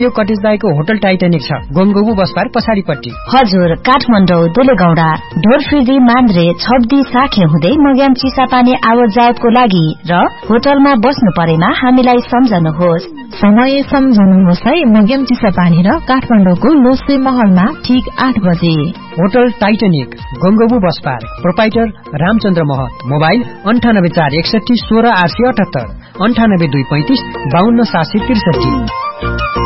यो कटेज दाईको hotel Titanic छ, गोमगोबु बस पार्क पछाडिपट्टि। हजुर, काठमाडौँ दुलेगौडा ढोरफिर्दी मान्द्रे छब्दी साखे हुँदै मग्याम चिसापानी आवत जावतको लागि र होटलमा बस्नु परेमा हामीलाई सम्झनुहोस्। समय सम्झनुहोस् है, मग्याम चिसापानी र काठमाडौँको लोसे महलमा ठीक 8 बजे। Hotel Titanic गोमगोबु bus park, proprietor Ramchandra महत। मोबाइल 9841616878, 982552 763।